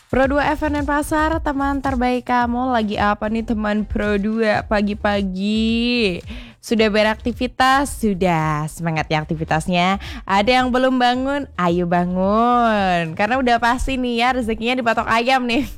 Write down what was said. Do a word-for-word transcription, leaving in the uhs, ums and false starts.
Pro dua F N Pasar, teman terbaik kamu lagi apa nih teman Pro dua pagi-pagi? Sudah beraktivitas? Sudah, semangat ya aktivitasnya. Ada yang belum bangun? Ayo bangun. Karena udah pasti nih ya rezekinya dipatok ayam nih.